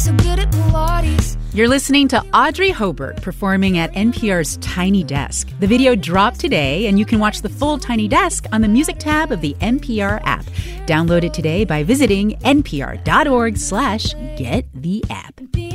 So good at Pilates. You're listening to Audrey Hobart performing at NPR's Tiny Desk. The video dropped today, and you can watch the full Tiny Desk on the music tab of the NPR app. Download it today by visiting npr.org/gettheapp.